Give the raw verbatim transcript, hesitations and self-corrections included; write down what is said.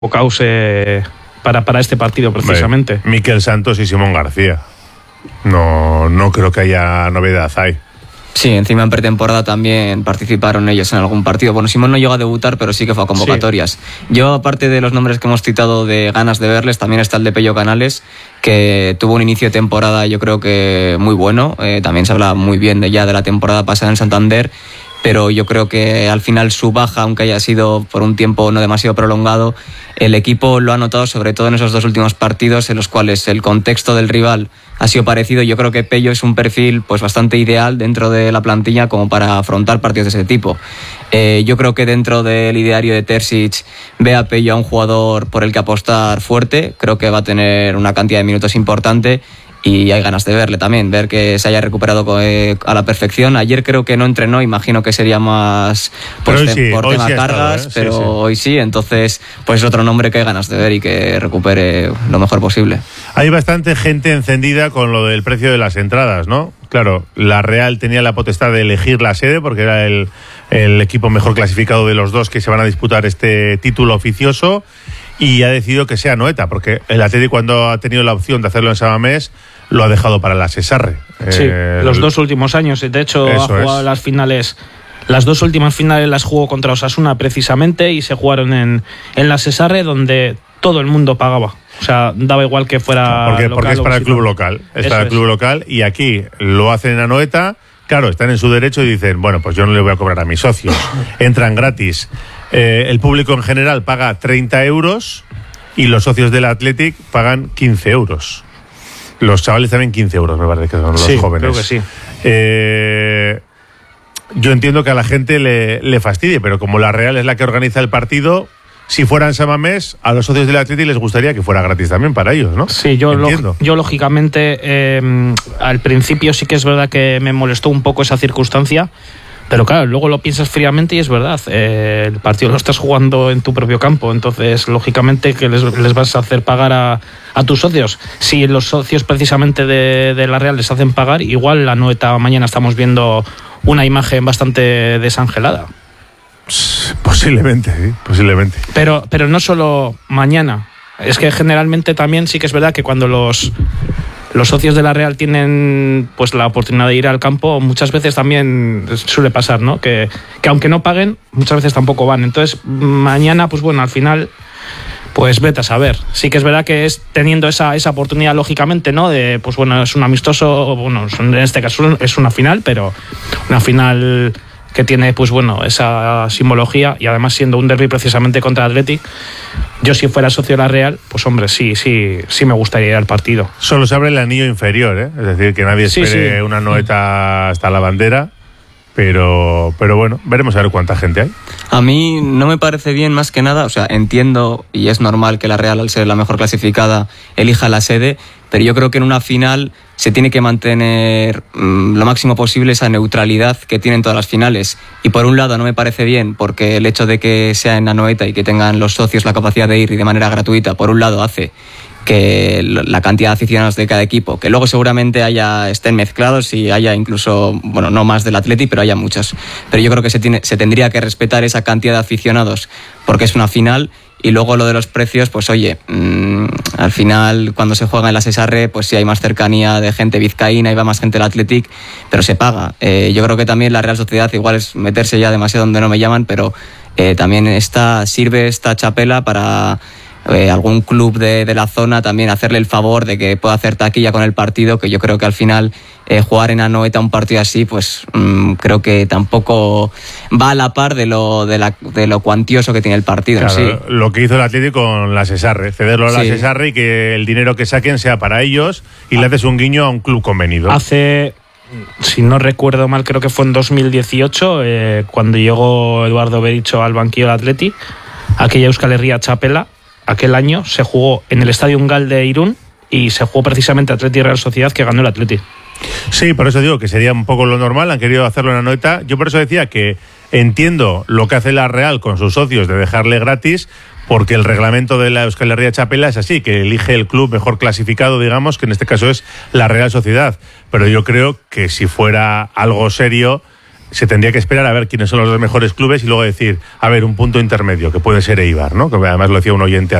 convocados eh, para, para este partido precisamente. Vale. Miquel Santos y Simón García. No, no creo que haya novedad ahí. Sí, encima en pretemporada también participaron ellos en algún partido. Bueno, Simón no llegó a debutar, pero sí que fue a convocatorias. Sí. Yo, aparte de los nombres que hemos citado de ganas de verles, también está el de Pello Canales, que tuvo un inicio de temporada yo creo que muy bueno. Eh, también se habla muy bien de ya de la temporada pasada en Santander, pero yo creo que al final su baja, aunque haya sido por un tiempo no demasiado prolongado, el equipo lo ha notado sobre todo en esos dos últimos partidos en los cuales el contexto del rival ha sido parecido. Yo creo que Pello es un perfil pues bastante ideal dentro de la plantilla como para afrontar partidos de ese tipo. Eh, yo creo que dentro del ideario de Terzic ve a Pello a un jugador por el que apostar fuerte. Creo que va a tener una cantidad de minutos importante y hay ganas de verle también, ver que se haya recuperado a la perfección. Ayer creo que no entrenó, imagino que sería más pues, sí, por tema sí cargas, estado, ¿eh? pero sí, sí. hoy sí, entonces pues es otro nombre que hay ganas de ver y que recupere lo mejor posible. Hay bastante gente encendida con lo del precio de las entradas, ¿no? Claro, la Real tenía la potestad de elegir la sede porque era el, el equipo mejor clasificado de los dos que se van a disputar este título oficioso, y ha decidido que sea Anoeta, porque el Atleti, cuando ha tenido la opción de hacerlo en San Mamés, lo ha dejado para la Sesarre. Sí, eh, los dos últimos años. De hecho, ha jugado es. las finales, las dos últimas finales las jugó contra Osasuna precisamente, y se jugaron en, en la Sesarre, donde todo el mundo pagaba. O sea, daba igual que fuera porque, local, porque es para el club local. Es para el club es. local, y aquí lo hacen en Anoeta. Claro, están en su derecho y dicen, bueno, pues yo no le voy a cobrar a mis socios. Entran gratis. Eh, el público en general paga treinta euros y los socios del Athletic pagan quince euros. Los chavales también quince euros, me parece que son los sí, jóvenes. Creo que sí. Eh, yo entiendo que a la gente le, le fastidie, pero como la Real es la que organiza el partido, si fuera en San Mamés, a los socios del Athletic les gustaría que fuera gratis también para ellos, ¿no? Sí, yo, lo, yo lógicamente, eh, al principio sí que es verdad que me molestó un poco esa circunstancia. Pero claro, luego lo piensas fríamente y es verdad, eh, el partido lo estás jugando en tu propio campo, entonces lógicamente que les, les vas a hacer pagar a, a tus socios. Si los socios precisamente de, de la Real les hacen pagar, igual la Anoeta mañana estamos viendo una imagen bastante desangelada. Posiblemente, sí, posiblemente. Pero, pero no solo mañana, es que generalmente también sí que es verdad que cuando los... los socios de la Real tienen pues la oportunidad de ir al campo, muchas veces también suele pasar, ¿no? Que, que aunque no paguen, muchas veces tampoco van. Entonces, mañana, pues bueno, al final, pues vete a saber. Sí que es verdad que es teniendo esa, esa oportunidad, lógicamente, ¿no? De, pues bueno, es un amistoso, bueno, en este caso es una final, pero una final que tiene, pues bueno, esa simbología, y además siendo un derbi precisamente contra Athletic. Yo, si fuera socio de la Real, pues hombre, sí, sí, sí me gustaría ir al partido. Solo se abre el anillo inferior, ¿eh? Es decir, que nadie espere sí, sí. una Anoeta hasta la bandera, pero, pero bueno, veremos a ver cuánta gente hay. A mí no me parece bien, más que nada, o sea, entiendo y es normal que la Real, al ser la mejor clasificada, elija la sede, pero yo creo que en una final se tiene que mantener mmm, lo máximo posible esa neutralidad que tienen todas las finales. Y por un lado no me parece bien, porque el hecho de que sea en Anoeta y que tengan los socios la capacidad de ir y de manera gratuita, por un lado hace que la cantidad de aficionados de cada equipo, que luego seguramente haya estén mezclados y haya incluso, bueno, no más del Atleti, pero haya muchos. Pero yo creo que se, tiene, se tendría que respetar esa cantidad de aficionados, porque es una final. Y luego lo de los precios, pues oye, mmm, al final cuando se juega en la Sesarre, pues sí hay más cercanía de gente vizcaína y va más gente del Athletic, pero se paga. Eh, yo creo que también la Real Sociedad igual es meterse ya demasiado donde no me llaman, pero eh, también esta, sirve esta chapela para eh, algún club de, de la zona también hacerle el favor de que pueda hacer taquilla con el partido, que yo creo que al final eh, jugar en Anoeta un partido así, pues mmm, creo que tampoco va a la par de lo de, la, de lo cuantioso que tiene el partido. Claro, sí. Lo que hizo el Atlético con la Sesarre, cederlo a la sí. Sesarre y que el dinero que saquen sea para ellos, y ah. le haces un guiño a un club convenido. Hace, si no recuerdo mal, creo que fue en dos mil dieciocho, eh, cuando llegó Eduardo Bericho al banquillo del Atleti, aquella Euskal Herria Chapela, aquel año se jugó en el Estadio Ungal de Irún y se jugó precisamente Atleti y Real Sociedad, que ganó el Atleti. Sí, por eso digo que sería un poco lo normal, han querido hacerlo en Anoeta. Yo por eso decía que entiendo lo que hace la Real con sus socios de dejarle gratis, porque el reglamento de la Euskal Herria Chapela es así, que elige el club mejor clasificado, digamos, que en este caso es la Real Sociedad. Pero yo creo que si fuera algo serio, se tendría que esperar a ver quiénes son los dos mejores clubes y luego decir, a ver, un punto intermedio, que puede ser Eibar, ¿no? Que además lo decía un oyente